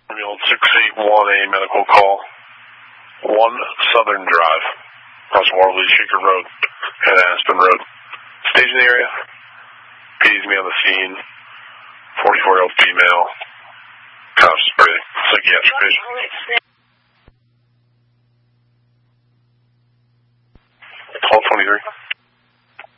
Ambulance 681, a medical call. 1 Southern Drive, across Warley Shaker Road and Aspen Road. Staging area. PD's me on the scene. 44-year-old female. Conscious breathing. Psychiatric patient.